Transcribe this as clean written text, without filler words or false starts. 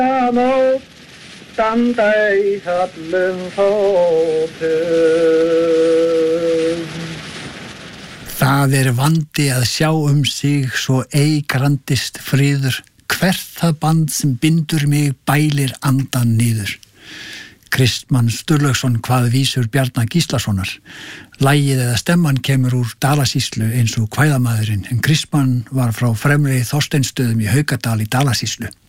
Nótt standa í höllum fótum. Það vandi að sjá sig svo ei grandist friður, hvert það band sem bindur mig bælir andan niður. Kristmann Sturlaugsson kvað vísur Bjarna Gíslasonar. Lagið eða stemman kemur úr Dalasýslu eins og kvæðamaðurinn, en Kristmann var frá fremri Þorsteinsstöðum í Haukadal í Dalasýslu.